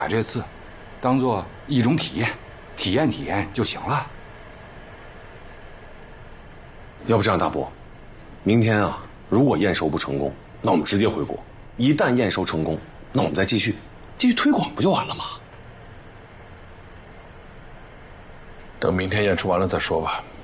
把这次当做一种体验就行了。 要不这样，大伯，明天啊，如果验收不成功，那我们直接回国；一旦验收成功，那我们再继续推广，不就完了吗？ 等明天验收完了再说吧。